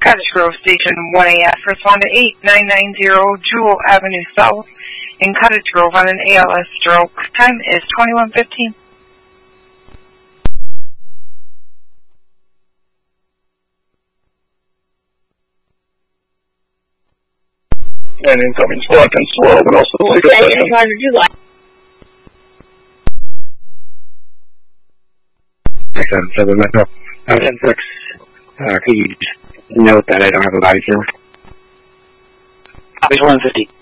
Cottage Grove Station 1AF. Respond to 8990 Jewel Avenue South in Cottage Grove on an ALS stroke. Time is 21:15. And incoming squad can slow, but also take a second. Roger, July. 7 Metro. 10-6. Could you just note that I don't have a body camera? Copy 150.